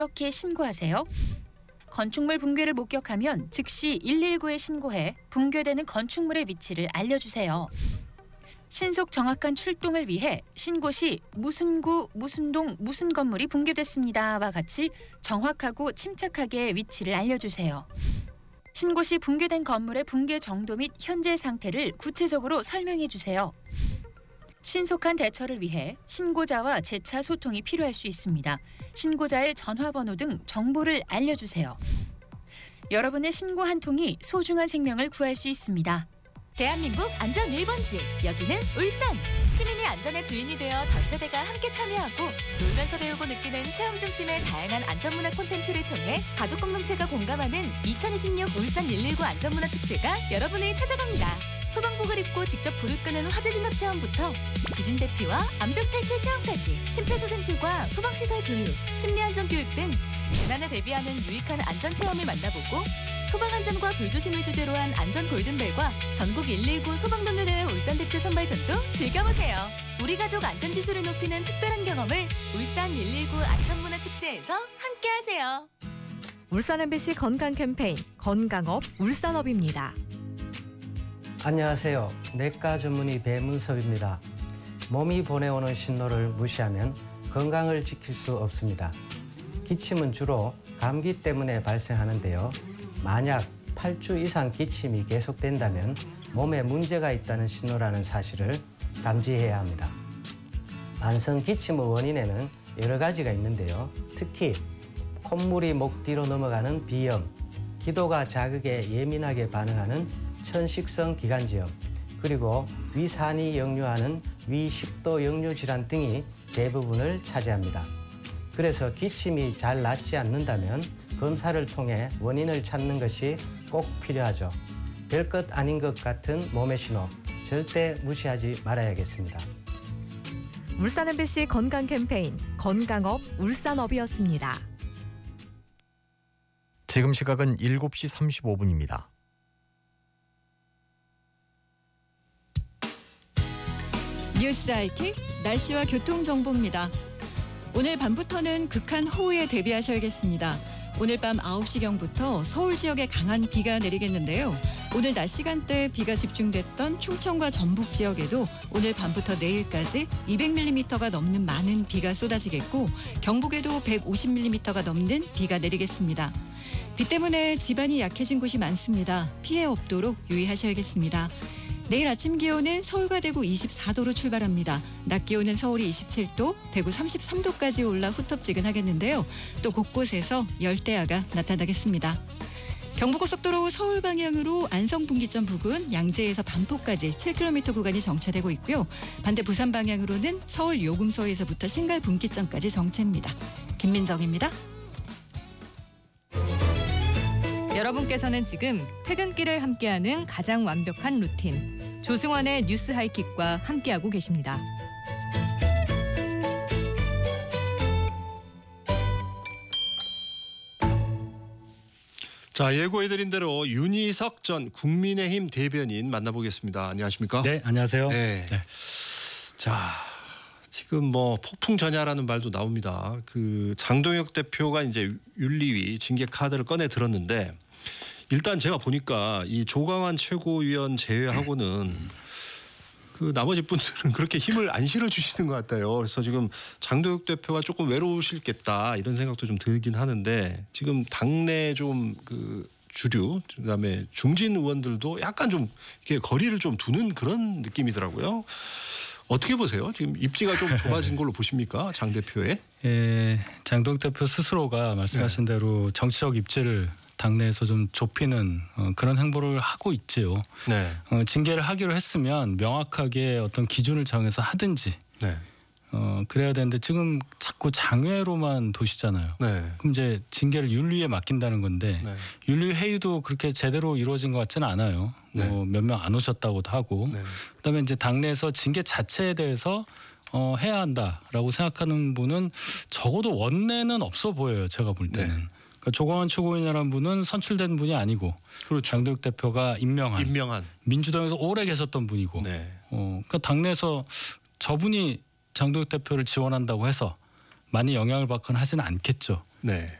이렇게 신고하세요. 건축물 붕괴를 목격하면 즉시 119에 신고해 붕괴되는 건축물의 위치를 알려주세요. 신속 정확한 출동을 위해 신고 시 무슨 구, 무슨 동, 무슨 건물이 붕괴됐습니다와 같이 정확하고 침착하게 위치를 알려주세요. 신고 시 붕괴된 건물의 붕괴 정도 및 현재 상태를 구체적으로 설명해 주세요. 신속한 대처를 위해 신고자와 재차 소통이 필요할 수 있습니다. 신고자의 전화번호 등 정보를 알려주세요. 여러분의 신고 한 통이 소중한 생명을 구할 수 있습니다. 대한민국 안전 1번지, 여기는 울산. 시민이 안전의 주인이 되어 전 세대가 함께 참여하고 놀면서 배우고 느끼는 체험 중심의 다양한 안전문화 콘텐츠를 통해 가족 공동체가 공감하는 2026 울산 119 안전문화 축제가 여러분을 찾아갑니다. 소방복을 입고 직접 불을 끄는 화재 진압 체험부터 지진 대피와 암벽 탈출 체험까지 심폐소생술과 소방시설 교육, 심리안전 교육 등 재난에 대비하는 유익한 안전 체험을 만나보고 소방안전과 불조심을 주제로 한 안전 골든벨과 전국 119 소방동료대회 울산 대표 선발전도 즐겨보세요. 우리 가족 안전지수를 높이는 특별한 경험을 울산 119 안전문화 축제에서 함께하세요. 울산 MBC 건강 캠페인 건강업 울산업입니다. 안녕하세요. 내과 전문의 배문섭입니다. 몸이 보내오는 신호를 무시하면 건강을 지킬 수 없습니다. 기침은 주로 감기 때문에 발생하는데요. 만약 8주 이상 기침이 계속된다면 몸에 문제가 있다는 신호라는 사실을 감지해야 합니다. 만성 기침의 원인에는 여러 가지가 있는데요. 특히 콧물이 목 뒤로 넘어가는 비염, 기도가 자극에 예민하게 반응하는 천식성 기관지염, 그리고 위산이 역류하는 위식도 역류 질환 등이 대부분을 차지합니다. 그래서 기침이 잘 낫지 않는다면 검사를 통해 원인을 찾는 것이 꼭 필요하죠. 별것 아닌 것 같은 몸의 신호, 절대 무시하지 말아야겠습니다. 울산 MBC 건강 캠페인 건강업 울산업이었습니다. 지금 시각은 7시 35분입니다. 뉴스 알킥 날씨와 교통 정보입니다. 오늘 밤부터는 극한 호우에 대비하셔야겠습니다. 오늘 밤 9시경부터 서울 지역에 강한 비가 내리겠는데요. 오늘 낮 시간대 비가 집중됐던 충청과 전북 지역에도 오늘 밤부터 내일까지 200mm가 넘는 많은 비가 쏟아지겠고 경북에도 150mm가 넘는 비가 내리겠습니다. 비 때문에 지반이 약해진 곳이 많습니다. 피해 없도록 유의하셔야겠습니다. 내일 아침 기온은 서울과 대구 24도로 출발합니다. 낮 기온은 서울이 27도, 대구 33도까지 올라 후텁지근하겠는데요. 또 곳곳에서 열대야가 나타나겠습니다. 경부고속도로 서울 방향으로 안성분기점 부근 양재에서 반포까지 7km 구간이 정체되고 있고요. 반대 부산 방향으로는 서울 요금소에서부터 신갈 분기점까지 정체입니다. 김민정입니다. 여러분께서는 지금 퇴근길을 함께하는 가장 완벽한 루틴 조승환의 뉴스 하이킥과 함께하고 계십니다. 자, 예고해드린 대로 윤희석 전 국민의힘 대변인 만나보겠습니다. 안녕하십니까? 네, 안녕하세요. 네. 네. 자, 지금 뭐 폭풍 전야라는 말도 나옵니다. 그 장동혁 대표가 이제 윤리위 징계 카드를 꺼내 들었는데 일단 제가 보니까 이 조광환 최고위원 제외하고는 그 나머지 분들은 그렇게 힘을 안 실어주시는 것 같아요. 그래서 지금 장동혁 대표가 조금 외로우실겠다 이런 생각도 좀 들긴 하는데 지금 당내 좀 그 주류 그다음에 중진 의원들도 약간 좀 이렇게 거리를 좀 두는 그런 느낌이더라고요. 어떻게 보세요? 지금 입지가 좀 좁아진 걸로 보십니까? 장 대표의? 장동혁 대표 스스로가 말씀하신 대로 정치적 입지를 당내에서 좀 좁히는 그런 행보를 하고 있지요. 네. 징계를 하기로 했으면 명확하게 어떤 기준을 정해서 하든지 네. 그래야 되는데 지금 자꾸 장외로만 도시잖아요. 네. 그럼 이제 징계를 윤리위에 맡긴다는 건데 네. 윤리위 회의도 그렇게 제대로 이루어진 것 같지는 않아요. 네. 몇 명 안 오셨다고도 하고 네. 그다음에 이제 당내에서 징계 자체에 대해서 해야 한다라고 생각하는 분은 적어도 원내는 없어 보여요. 제가 볼 때는. 네. 그러니까 조광환 최고위원이라는 분은 선출된 분이 아니고 그렇죠. 장동혁 대표가 임명한 민주당에서 오래 계셨던 분이고 네. 그러니까 당내에서 저분이 장동혁 대표를 지원한다고 해서 많이 영향을 받거나 하지는 않겠죠. 네.